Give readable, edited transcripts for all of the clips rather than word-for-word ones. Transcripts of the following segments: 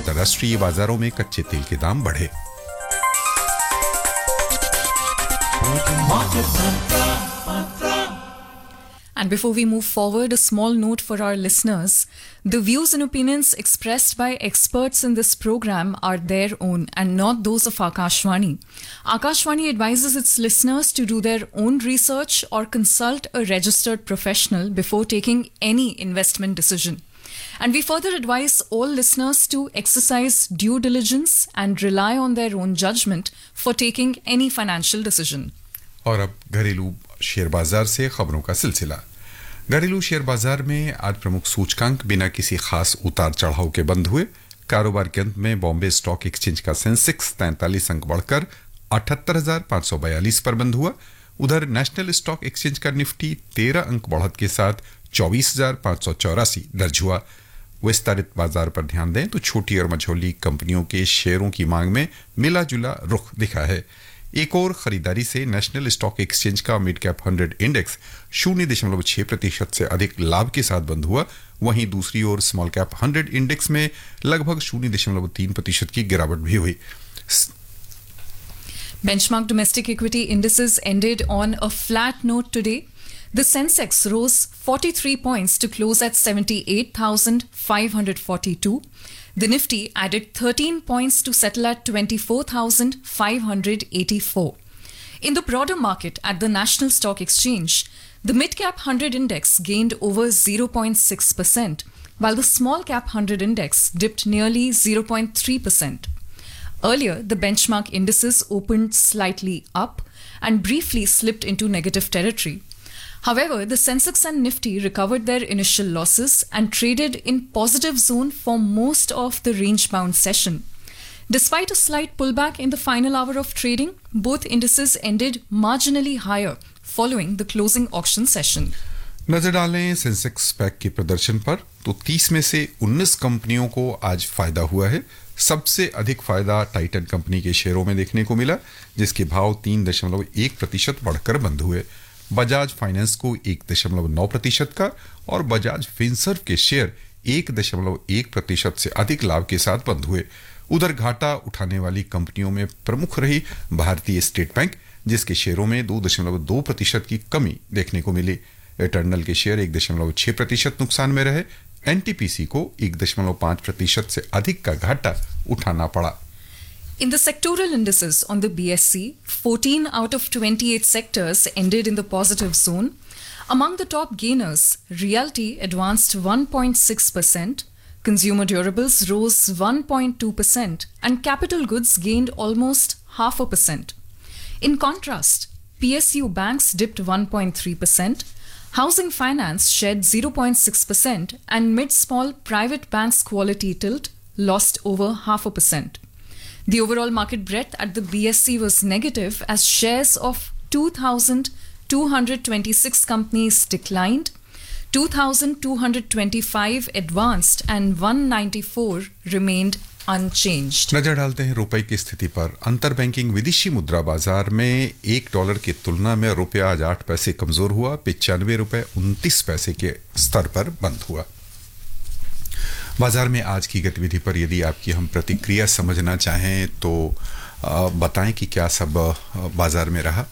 अंतर्राष्ट्रीय बाजारों में कच्चे तेल के दाम बढ़े। And before we move forward, a small note for our listeners. The views and opinions expressed by experts in this program are their own and not those of Akashvani. Akashvani advises its listeners to do their own research or consult a registered professional before taking any investment decision. And we further advise all listeners to exercise due diligence and rely on their own judgment for taking any financial decision. और अब घरेलू share बाजार से खबरों का सिलसिला। घरेलू share बाजार में आज प्रमुख सूचकांक बिना किसी खास उतार चढ़ाव के बंद हुए। कारोबार के अंत में बॉम्बे स्टॉक एक्सचेंज का सेंसेक्स 43 अंक बढ़कर 78,542 पर बंद हुआ। उधर नेशनल स्टॉक एक्सचेंज का निफ्टी 13 अंक बढ़त के साथ 24,584 दर्ज हुआ। विस्तारित बाजार पर ध्यान दें तो छोटी और मझोली कंपनियों के शेयरों की मांग में मिला जुला रुख दिखा है। एक और खरीदारी से नेशनल स्टॉक एक्सचेंज का मिड कैप 100 इंडेक्स 0.6% से अधिक लाभ के साथ बंद हुआ। वहीं दूसरी ओर स्मॉल कैप 100 इंडेक्स में लगभग 0.3% की गिरावट भी हुई। Benchmark domestic equity indices ended on a flat note today. The Sensex rose 43 points to close at 78,542. The Nifty added 13 points to settle at 24,584. In the broader market at the National Stock Exchange, the mid-cap 100 index gained over 0.6%, while the small-cap 100 index dipped nearly 0.3%. Earlier, the benchmark indices opened slightly up and briefly slipped into negative territory. However, the Sensex and Nifty recovered their initial losses and traded in positive zone for most of the range-bound session. Despite a slight pullback in the final hour of trading, both indices ended marginally higher following the closing auction session. नजर डालें Sensex pack के प्रदर्शन पर तो 30 में से 19 कंपनियों को आज फायदा हुआ है। सबसे अधिक फायदा टाइटन कंपनी के शेयरों में देखने को मिला, जिसके भाव 3.1% बढ़कर बंद हुए। बजाज फाइनेंस को 1.9% का और बजाज फिनसर्व के शेयर 1.1% से अधिक लाभ के साथ बंद हुए। उधर घाटा उठाने वाली कंपनियों में प्रमुख रही भारतीय स्टेट बैंक, जिसके शेयरों में 2.2% की कमी देखने को मिली। इटर्नल के शेयर 1.6% नुकसान में रहे। एनटीपीसी को 1.5% से अधिक का घाटा उठाना पड़ा। In the sectoral indices on the BSE, 14 out of 28 sectors ended in the positive zone. Among the top gainers, realty advanced 1.6%, consumer durables rose 1.2%, and capital goods gained almost 0.5%. In contrast, PSU banks dipped 1.3%, housing finance shed 0.6%, and mid-small private banks quality tilt lost over 0.5%. The overall market breadth at the BSE was negative as shares of 2,226 companies declined, 2,225 advanced and 194 remained unchanged. नजर डालते हैं रुपए की स्थिति पर। अंतर banking विदेशी मुद्रा बाजार में $1 की तुलना में रुपया आज 8 पैसे कमजोर हुआ। 95 रुपए 29 पैसे के स्तर पर बंद हुआ। बाजार में आज की गतिविधि पर यदि आपकी हम प्रतिक्रिया समझना चाहें तो बताएं कि क्या सब बाजार में रहा।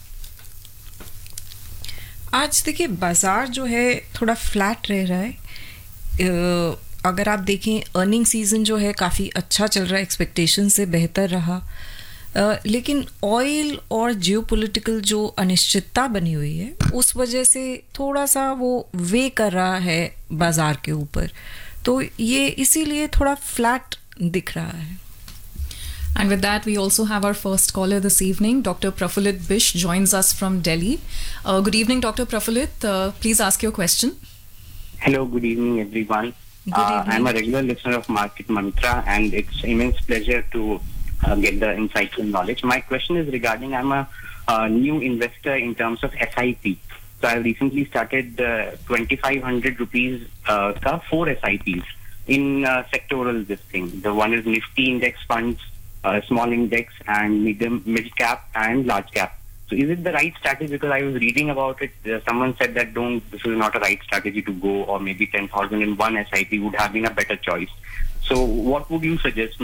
आज देखिए बाजार जो है थोड़ा फ्लैट रह रहा है। अगर आप देखें अर्निंग सीजन जो है काफ़ी अच्छा चल रहा है, एक्सपेक्टेशन से बेहतर रहा, लेकिन ऑयल और जियोपॉलिटिकल जो अनिश्चितता बनी हुई है उस वजह से थोड़ा सा वो वे कर रहा है बाजार के ऊपर, तो ये इसीलिए थोड़ा फ्लैट दिख रहा है। And with that, we also have our first caller this evening. Dr. Prafullit Bish joins us from Delhi. Good evening, Dr. Prafullit. Please ask your question. Hello, good evening, everyone. Good evening. I'm a regular listener of Market Mantra, and it's immense pleasure to get the insightful knowledge. My question is regarding, I'm a new investor in terms of SIP. So I recently started 2,500 rupees ka 4 SIPs in sectoral this thing. The one is Nifty index funds, small index, and mid cap and large cap. So is it the right strategy? Because I was reading about it. Someone said that this is not a right strategy to go, or maybe 10,000 in one SIP would have been a better choice. So what would you suggest?